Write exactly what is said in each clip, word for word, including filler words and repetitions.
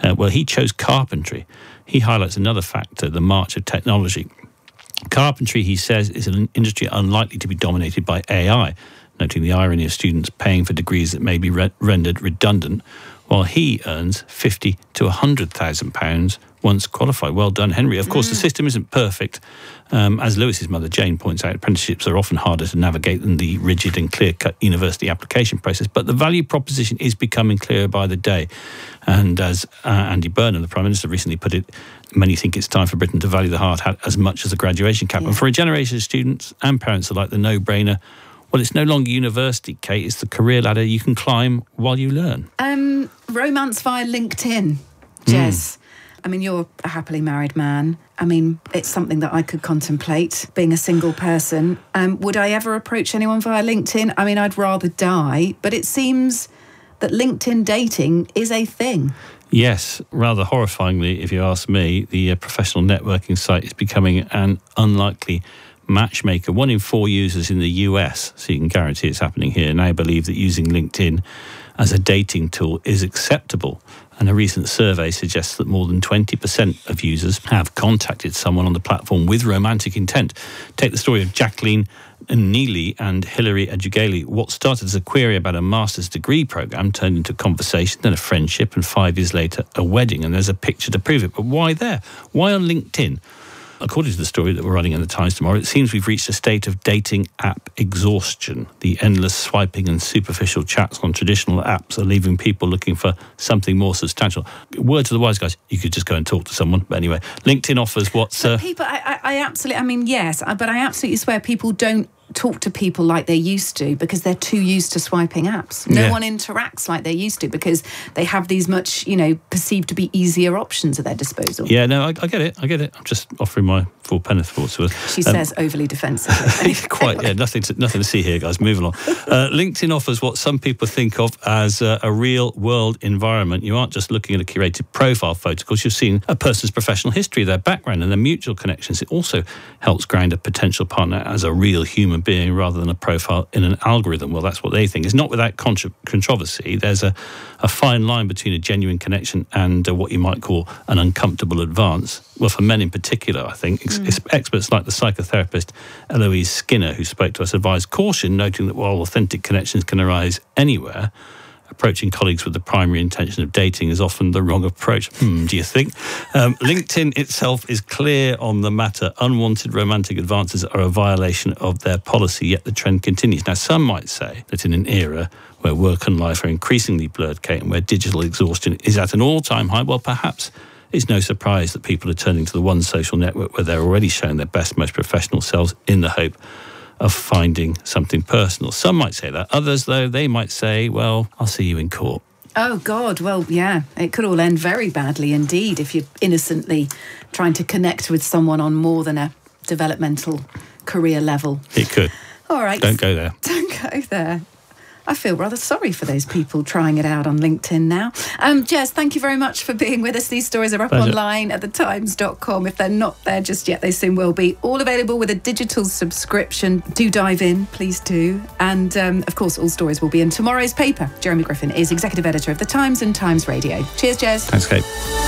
Uh, well, he chose carpentry. He highlights another factor, the march of technology. Carpentry, he says, is an industry unlikely to be dominated by A I, noting the irony of students paying for degrees that may be re- rendered redundant, while he earns fifty to one hundred thousand pounds once qualified. Well done, Henry. Of course, mm. the system isn't perfect. Um, as Lewis's mother, Jane, points out, apprenticeships are often harder to navigate than the rigid and clear-cut university application process, but the value proposition is becoming clearer by the day. And as uh, Andy Burnham, the Prime Minister, recently put it, many think it's time for Britain to value the hard hat as much as the graduation cap. Yeah. And for a generation of students and parents alike, the no-brainer, well, it's no longer university, Kate. It's the career ladder you can climb while you learn. Um, romance via LinkedIn, Jez. Mm. I mean, you're a happily married man. I mean, it's something that I could contemplate, being a single person. Um, would I ever approach anyone via LinkedIn? I mean, I'd rather die, but it seems that LinkedIn dating is a thing. Yes, rather horrifyingly, if you ask me, the uh, professional networking site is becoming an unlikely matchmaker. One in four users in the U S, so you can guarantee it's happening here, now believe that using LinkedIn as a dating tool is acceptable. And a recent survey suggests that more than twenty percent of users have contacted someone on the platform with romantic intent. Take the story of Jacqueline Neely and Hilary Adugali. What started as a query about a master's degree programme turned into conversation, then a friendship, and five years later, a wedding. And there's a picture to prove it. But why there? Why on LinkedIn? According to the story that we're running in the Times tomorrow, it seems we've reached a state of dating app exhaustion. The endless swiping and superficial chats on traditional apps are leaving people looking for something more substantial. Word to the wise guys, you could just go and talk to someone. But anyway, LinkedIn offers what's... Uh, people, I, I, I absolutely, I mean, yes, but I absolutely swear people don't talk to people like they used to because they're too used to swiping apps. No yeah. one interacts like they used to because they have these much, you know, perceived to be easier options at their disposal. Yeah, no, I, I get it. I get it. I'm just offering my full penitence to us. She um, says overly defensively. Quite, yeah, nothing to, nothing to see here, guys. Moving on. Uh, LinkedIn offers what some people think of as uh, a real-world environment. You aren't just looking at a curated profile photo, because you're seeing a person's professional history, their background and their mutual connections. It also helps ground a potential partner as a real human being rather than a profile in an algorithm. Well, that's what they think. It's not without contro- controversy. There's a, a fine line between a genuine connection and uh, what you might call an uncomfortable advance. Well, for men in particular, I think, ex- mm. experts like the psychotherapist Eloise Skinner, who spoke to us, advised caution, noting that while authentic connections can arise anywhere, approaching colleagues with the primary intention of dating is often the wrong approach. Hmm, do you think? Um, LinkedIn itself is clear on the matter. Unwanted romantic advances are a violation of their policy, yet the trend continues. Now, some might say that in an era where work and life are increasingly blurred, Kate, and where digital exhaustion is at an all-time high, well, perhaps it's no surprise that people are turning to the one social network where they're already showing their best, most professional selves in the hope of finding something personal. Some might say that. Others, though, they might say, well, I'll see you in court. Oh, God. Well, yeah, it could all end very badly indeed if you're innocently trying to connect with someone on more than a developmental career level. It could. All right. Don't go there. Don't go there. I feel rather sorry for those people trying it out on LinkedIn now. Um, Jez, thank you very much for being with us. These stories are up Pleasure. online at the times dot com. If they're not there just yet, they soon will be. All available with a digital subscription. Do dive in, please do. And, um, of course, all stories will be in tomorrow's paper. Jeremy Griffin is Executive Editor of The Times and Times Radio. Cheers, Jez. Thanks, Kate.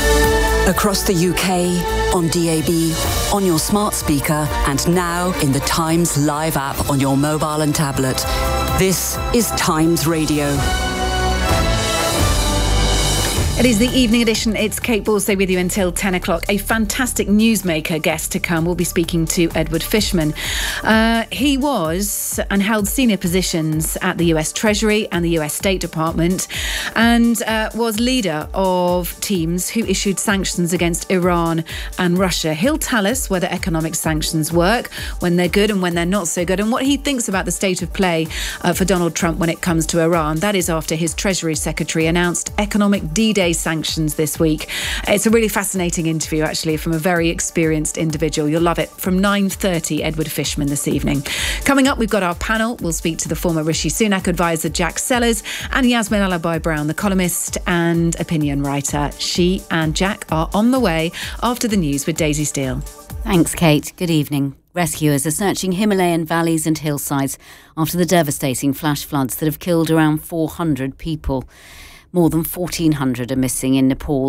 Across the U K, on D A B, on your smart speaker, and now in the Times Live app on your mobile and tablet. This is Times Radio. It is the evening edition. It's Kate Borsay with you until ten o'clock. A fantastic newsmaker guest to come. We'll be speaking to Edward Fishman. Uh, he was and held senior positions at the U S Treasury and the U S State Department, and uh, was leader of teams who issued sanctions against Iran and Russia. He'll tell us whether economic sanctions work, when they're good and when they're not so good, and what he thinks about the state of play uh, for Donald Trump when it comes to Iran. That is after his Treasury Secretary announced economic D-Day sanctions this week. It's a really fascinating interview, actually, from a very experienced individual. You'll love it. From nine thirty, Edward Fishman this evening. Coming up, we've got our panel. We'll speak to the former Rishi Sunak advisor, Jack Sellers, and Yasmin Alabai-Brown, the columnist and opinion writer. She and Jack are on the way after the news with Daisy Steele. Thanks, Kate. Good evening. Rescuers are searching Himalayan valleys and hillsides after the devastating flash floods that have killed around four hundred people. More than fourteen hundred are missing in Nepal.